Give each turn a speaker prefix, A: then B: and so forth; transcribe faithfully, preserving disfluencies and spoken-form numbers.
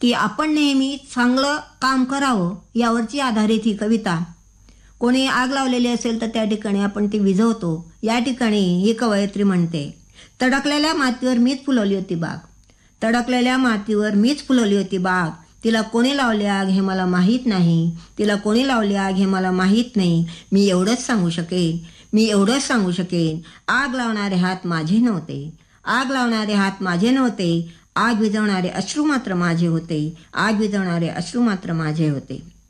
A: की आपण नेहमी चांगलं काम करावं यावरची आधारित ही कविता. कोणी आग लावलेली असेल तर त्या ठिकाणी आपण ती विझवतो. या ठिकाणी ही कवयित्री म्हणते, तडकलेल्या मातीवर मीच फुलवली होती बाग, तडकलेल्या मातीवर मीच फुलवली होती बाग, तिला कोणी लावली आग हे मला माहीत नाही, तिला कोणी लावली आग हे मला माहीत नाही. मी एवढंच सांगू शकेन, मी एवढंच सांगू शकेन, आग लावणारे हात माझे नव्हते, आग लावणारे हात माझे नव्हते, आग विझवणारे अश्रू मात्र माझे होते, आग विझवणारे अश्रू मात्र माझे होते.